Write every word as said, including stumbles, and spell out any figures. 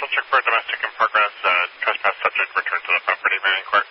Marshall, check for a domestic in progress, uh, trespass subject returned to the property, Marion Court.